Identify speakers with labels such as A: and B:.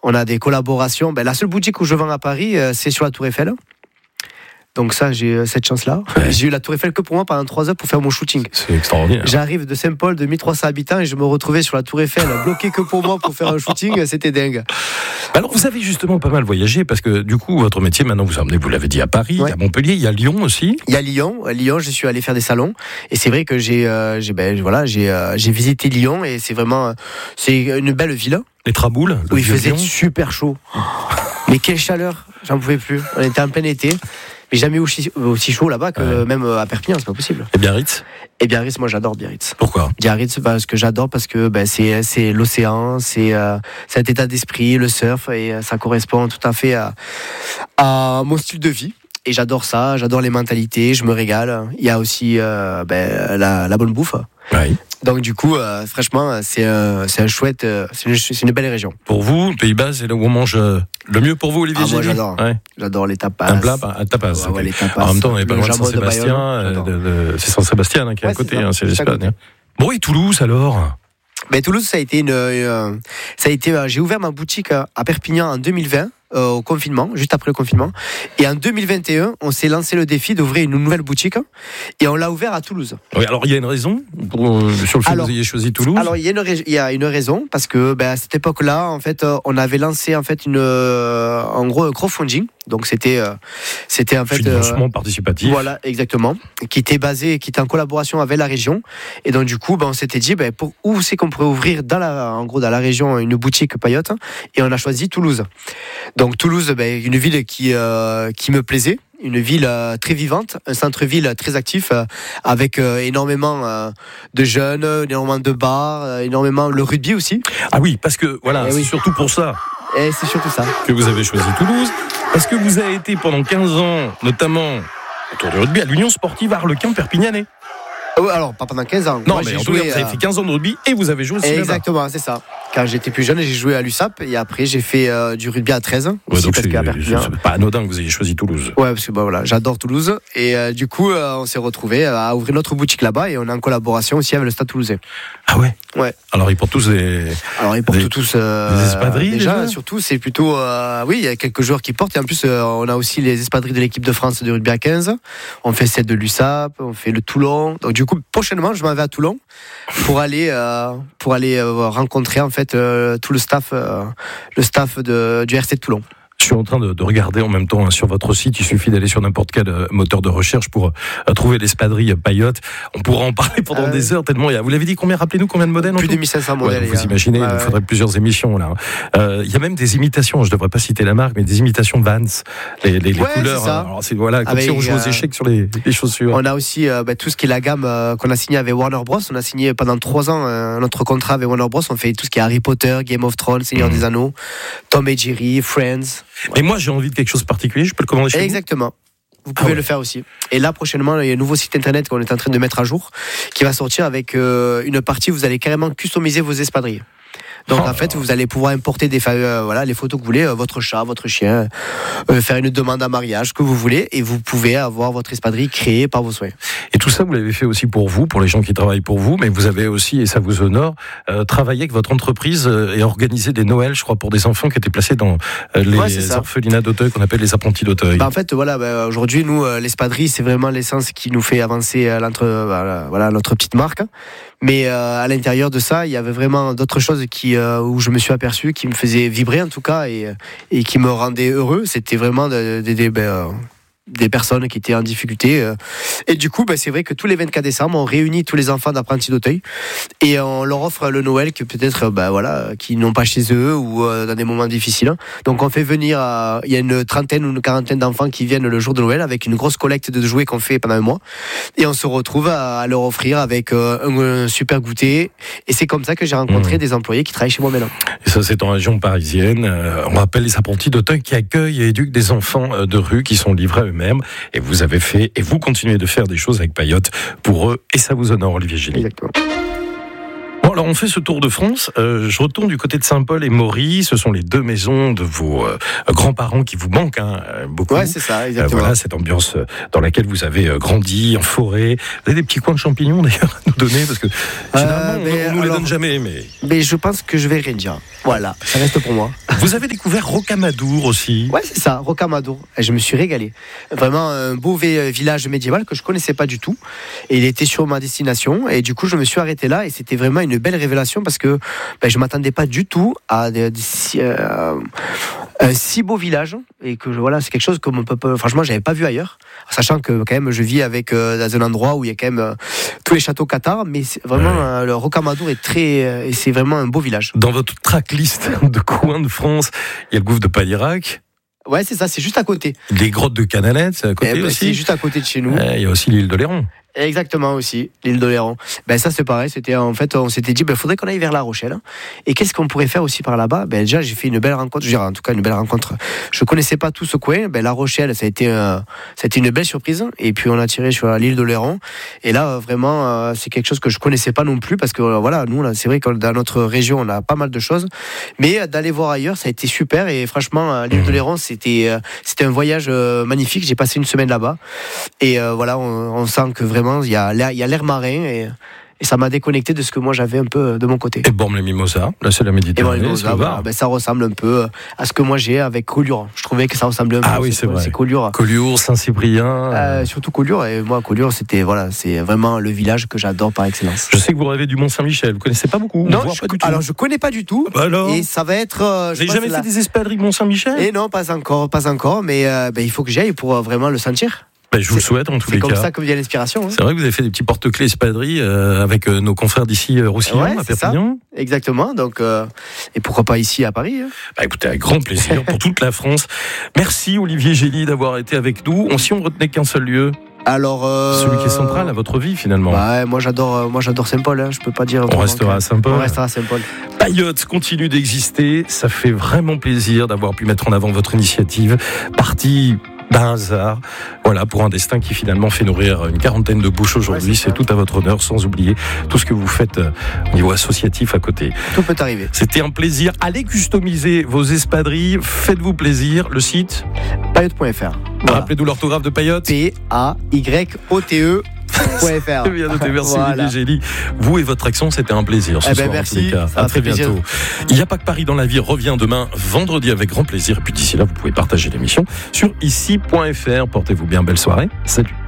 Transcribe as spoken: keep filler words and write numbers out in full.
A: On a des collaborations. Ben, la seule boutique où je vends à Paris, euh, c'est sur la Tour Eiffel. Donc ça, j'ai cette chance-là. Ouais. J'ai eu la Tour Eiffel que pour moi pendant trois heures pour faire mon shooting.
B: C'est extraordinaire.
A: J'arrive de Saint-Paul, de mille trois cents habitants, et je me retrouvais sur la Tour Eiffel, bloqué que pour moi pour faire un shooting. C'était dingue.
B: Alors vous avez justement pas mal voyagé, parce que du coup, votre métier, maintenant, vous emmenez, vous l'avez dit, à Paris, ouais. à Montpellier, il y a Lyon aussi.
A: Il y a Lyon. À Lyon, je suis allé faire des salons. Et c'est vrai que j'ai, euh, j'ai, ben, voilà, j'ai, euh, j'ai visité Lyon, et c'est vraiment, euh, c'est une belle ville.
B: Les Traboules.
A: Où il faisait Lyon. Super chaud. Mais quelle chaleur, j'en pouvais plus. On était en plein été. Mais jamais aussi, aussi chaud là-bas que ouais. même à Perpignan, c'est pas possible.
B: Et Biarritz ?
A: Et Biarritz, moi j'adore Biarritz.
B: Pourquoi ?
A: Biarritz, parce que j'adore parce que ben, c'est, c'est l'océan, c'est euh, cet état d'esprit, le surf, et ça correspond tout à fait à, à mon style de vie. Et j'adore ça, j'adore les mentalités, je me régale. Il y a aussi euh, ben, la, la bonne bouffe.
B: Oui.
A: Donc du coup, euh, franchement, c'est, euh, c'est un chouette, euh, c'est, une, c'est une belle région.
B: Pour vous, le Pays Bas, c'est là où on mange euh, le mieux pour vous, Olivier
A: ah, moi
B: Gély.
A: j'adore, ouais. j'adore les tapas.
B: Un plat, un tapas.
A: Ouais, okay. ouais, les tapas.
B: En même temps, on n'est pas loin de Saint-Sébastien. Euh, de, de, c'est Saint-Sébastien hein, qui est ouais, à côté, c'est, hein, c'est l'Espagne. Hein. Bon, et Toulouse alors ?
A: Ben, Toulouse, ça a été une, euh, ça a été, euh, j'ai ouvert ma boutique à Perpignan en deux mille vingt. Euh, au confinement, juste après le confinement. Et en deux mille vingt et un, on s'est lancé le défi d'ouvrir une nouvelle boutique et on l'a ouvert à Toulouse.
B: Oui, alors il y a une raison pour, euh, sur le fait alors, que vous ayez choisi Toulouse ?
A: Alors il y a une, il y a une raison parce que ben, à cette époque-là, en fait, euh, on avait lancé en fait une, euh, en gros, un crowdfunding. Donc c'était, euh, c'était en fait
B: financement euh, participatif.
A: Voilà, exactement, qui était basé, qui était en collaboration avec la région. Et donc du coup, ben, on s'était dit, ben, pour où c'est qu'on pourrait ouvrir dans la, en gros, dans la région une boutique paillote. Et on a choisi Toulouse. Donc Toulouse, ben, une ville qui, euh, qui me plaisait, une ville euh, très vivante, un centre-ville très actif, euh, avec euh, énormément euh, de jeunes, énormément de bars, euh, énormément le rugby aussi.
B: Ah oui, parce que voilà, et c'est oui. surtout pour ça.
A: Et c'est surtout ça
B: que vous avez choisi Toulouse, parce que vous avez été pendant quinze ans, notamment autour du rugby, à l'Union Sportive Arlequin-Perpignanais.
A: Oui, alors pas pendant quinze ans.
B: Non,
A: Moi,
B: mais
A: j'ai
B: en
A: joué,
B: tout cas, vous avez fait quinze ans de rugby et vous avez joué aussi.
A: Exactement, là-bas. C'est ça. Quand j'étais plus jeune, j'ai joué à l'U S A P et après j'ai fait euh, du rugby à treize ans.
B: Ouais, aussi, donc parce c'est, c'est pas anodin que vous ayez choisi Toulouse.
A: Ouais, parce que bah, voilà, j'adore Toulouse et euh, du coup euh, on s'est retrouvés à ouvrir notre boutique là-bas et on est en collaboration aussi avec le Stade Toulousain.
B: Ah ouais.
A: Ouais.
B: Alors ils portent tous des.
A: Alors ils portent
B: des,
A: tous euh,
B: des espadrilles
A: déjà.
B: déjà
A: surtout c'est plutôt euh, oui il y a quelques joueurs qui portent et en plus euh, on a aussi les espadrilles de l'équipe de France de rugby à quinze. On fait celle de l'U S A P, on fait le Toulon. Donc du coup prochainement je m'en vais à Toulon pour aller euh, pour aller euh, rencontrer en fait euh, tout le staff euh, le staff de, du R C de Toulon.
B: Je suis en train de, de regarder en même temps hein, sur votre site. Il suffit d'aller sur n'importe quel euh, moteur de recherche pour euh, trouver l'espadrille paillote. On pourra en parler pendant euh, des heures tellement il y a. Vous l'avez dit combien ? Rappelez-nous combien de modèles ?
A: Plus de mille cinq cents modèles.
B: Ouais, vous imaginez, ouais, il nous faudrait ouais. plusieurs émissions là. Euh, il y a même des imitations. Je devrais pas citer la marque, mais des imitations Vans. Les, les, les
A: ouais,
B: couleurs.
A: C'est ça.
B: Alors c'est voilà, comme
A: avec,
B: si on joue aux échecs euh, sur les, les chaussures.
A: On a aussi euh, bah, tout ce qui est la gamme euh, qu'on a signé avec Warner Bros. On a signé pendant trois ans euh, notre contrat avec Warner Bros. On fait tout ce qui est Harry Potter, Game of Thrones, Seigneur mmh. des Anneaux, Tom et Jerry, Friends.
B: Mais moi j'ai envie de quelque chose de particulier, je peux le commander chez
A: Exactement.
B: vous
A: Vous pouvez ah ouais.
B: le
A: faire aussi. Et là, prochainement, il y a un nouveau site internet qu'on est en train de mettre à jour qui va sortir avec euh, une partie où vous allez carrément customiser vos espadrilles. Donc oh en fait, vous allez pouvoir importer des euh, voilà les photos que vous voulez, euh, votre chat, votre chien, euh, faire une demande à mariage, ce que vous voulez, et vous pouvez avoir votre espadrille créée par vos soins.
B: Et tout ça, vous l'avez fait aussi pour vous, pour les gens qui travaillent pour vous, mais vous avez aussi, et ça vous honore, euh, travaillé avec votre entreprise euh, et organisé des Noëls, je crois, pour des enfants qui étaient placés dans euh, les ouais, orphelinats d'Auteuil, qu'on appelle les apprentis d'Auteuil.
A: Bah en fait, voilà, bah, aujourd'hui, nous, euh, l'espadrille, c'est vraiment l'essence qui nous fait avancer à l'entre, euh, voilà, notre petite marque. Mais euh, à l'intérieur de ça, il y avait vraiment d'autres choses qui, euh, où je me suis aperçu, qui me faisaient vibrer en tout cas, et, et qui me rendaient heureux. C'était vraiment des... de, de, de, ben, des personnes qui étaient en difficulté. Et du coup, ben, c'est vrai que tous les vingt-quatre décembre, on réunit tous les enfants d'apprentis d'Auteuil et on leur offre le Noël que peut-être, ben, voilà, qu'ils n'ont pas chez eux ou euh, dans des moments difficiles. Donc on fait venir, euh, il y a une trentaine ou une quarantaine d'enfants qui viennent le jour de Noël avec une grosse collecte de jouets qu'on fait pendant un mois. Et on se retrouve à, à leur offrir avec euh, un, un super goûter. Et c'est comme ça que j'ai rencontré mmh. des employés qui travaillent chez moi maintenant.
B: Et ça, c'est en région parisienne. Euh, on rappelle les apprentis d'Auteuil qui accueillent et éduquent des enfants de rue qui sont livrés à eux-mêmes. Et vous avez fait, et vous continuez de faire des choses avec Paillote pour eux, et ça vous honore, Olivier Gély.
A: Exactement.
B: Bon, alors on fait ce tour de France. Euh, je retourne du côté de Saint-Paul et Maury. Ce sont les deux maisons de vos euh, grands-parents qui vous manquent hein, beaucoup.
A: Ouais, c'est ça, exactement.
B: Euh, voilà, cette ambiance dans laquelle vous avez euh, grandi, en forêt. Vous avez des petits coins de champignons d'ailleurs à nous donner parce que généralement euh, on, on nous alors, les donne jamais. Mais...
A: mais je pense que je vais rien dire. Voilà, ça reste pour moi.
B: Vous avez découvert Rocamadour aussi.
A: Ouais, c'est ça, Rocamadour. Et je me suis régalé. Vraiment un beau village médiéval que je connaissais pas du tout. Et il était sur ma destination. Et du coup, je me suis arrêté là. Et c'était vraiment une belle révélation parce que ben, je m'attendais pas du tout à des, des, euh, un si beau village. Et que voilà, c'est quelque chose que peut, franchement, j'avais pas vu ailleurs. Sachant que quand même, je vis avec euh, dans un endroit où il y a quand même euh, tous les châteaux cathares. Mais c'est vraiment ouais. euh, le Rocamadour est très, euh, et c'est vraiment un beau village.
B: Dans votre tracklist de coins de France, il y a le gouffre de Padirac.
A: Ouais, c'est ça, c'est juste à côté.
B: Les grottes de Canalette, c'est à côté eh ben, aussi.
A: C'est juste à côté de chez nous.
B: Il y a aussi l'île d'Oléron.
A: Exactement aussi, l'île d'Oléron. Ben ça c'est pareil, c'était en fait on s'était dit ben faudrait qu'on aille vers La Rochelle. Et qu'est-ce qu'on pourrait faire aussi par là-bas? Ben déjà j'ai fait une belle rencontre, je dirais en tout cas une belle rencontre. Je connaissais pas tout ce coin, ben La Rochelle ça a été euh, ça a été une belle surprise et puis on a tiré sur l'île d'Oléron et là euh, vraiment euh, c'est quelque chose que je connaissais pas non plus parce que euh, voilà, nous là c'est vrai que dans notre région on a pas mal de choses mais euh, d'aller voir ailleurs, ça a été super et franchement euh, l'île d'Oléron c'était euh, c'était un voyage euh, magnifique, j'ai passé une semaine là-bas et euh, voilà, on, on sent que vraiment il y a l'air, il y a l'air marin et, et ça m'a déconnecté de ce que moi j'avais un peu de mon côté.
B: Et Bormes-les-Mimosas, là c'est la Méditerranée. Et Bormes-les-Mimosas,
A: voilà, ben ça ressemble un peu à ce que moi j'ai avec Collioure. Je trouvais que ça ressemblait un peu.
B: Ah oui, c'est vrai.
A: C'est Collioure.
B: Collioure, Saint-Cyprien.
A: Euh, surtout Collioure. Et moi, Collioure, c'était voilà, c'est vraiment le village que j'adore par excellence.
B: Je sais que vous rêvez du Mont-Saint-Michel. Vous connaissez pas beaucoup?
A: Non, je, pas du tout. Alors je connais pas du tout.
B: Bah alors.
A: Et ça va être. Euh,
B: vous n'avez jamais fait la... des espadrilles Mont-Saint-Michel?
A: Et non, pas encore, pas encore. Mais euh, ben, il faut que j'y aille pour euh, vraiment le sentir.
B: Ben, je vous le souhaite en tous les cas.
A: C'est comme ça que vient l'inspiration. Hein.
B: C'est vrai que vous avez fait des petits porte-clés espadrilles euh, avec euh, nos confrères d'ici euh, Roussillon, ouais, à Perpignan.
A: Ça. Exactement. Donc, euh, et pourquoi pas ici à Paris hein.
B: Bah écoutez, avec grand plaisir pour toute la France. Merci Olivier Gély d'avoir été avec nous. On, si on retenait qu'un seul lieu.
A: Alors, euh...
B: celui qui est central à votre vie finalement.
A: Bah, moi j'adore, euh, moi j'adore Saint-Paul. Hein, je peux pas dire.
B: On restera à Saint-Paul.
A: On restera à Saint-Paul.
B: Paillote continue d'exister. Ça fait vraiment plaisir d'avoir pu mettre en avant votre initiative. Partie d'un hasard, voilà, pour un destin qui finalement fait nourrir une quarantaine de bouches aujourd'hui. Ouais, c'est, c'est tout à votre honneur, sans oublier tout ce que vous faites au niveau associatif à côté.
A: Tout peut arriver.
B: C'était un plaisir. Allez customiser vos espadrilles, faites-vous plaisir. Le site
A: paillote point f r. Voilà.
B: Rappelez-nous l'orthographe de Paillote.
A: P A Y O T E
B: C'est bien noté, merci voilà. Olivier Gély. Vous et votre action, c'était un plaisir ce
A: eh
B: soir
A: ben merci,
B: en tous les cas. À très bientôt. Plaisir. Il n'y a pas que Paris dans la vie revient demain vendredi avec grand plaisir. Et puis d'ici là, vous pouvez partager l'émission sur ici point f r. Portez-vous bien, belle soirée. Salut.